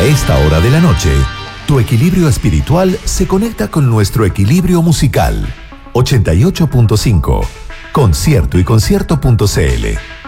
esta hora de la noche, tu equilibrio espiritual se conecta con nuestro equilibrio musical. 88.5, concierto y concierto.cl.